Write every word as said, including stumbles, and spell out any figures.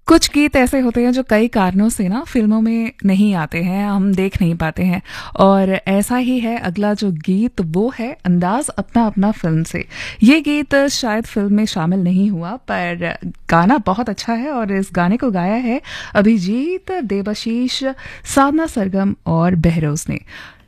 कुछ गीत ऐसे होते हैं जो कई कारणों से ना फिल्मों में नहीं आते हैं, हम देख नहीं पाते हैं। और ऐसा ही है अगला जो गीत, वो है अंदाज अपना अपना फिल्म से। ये गीत शायद फिल्म में शामिल नहीं हुआ, पर गाना बहुत अच्छा है और इस गाने को गाया है अभिजीत, देवाशीष, साधना सरगम और बहरोज ने।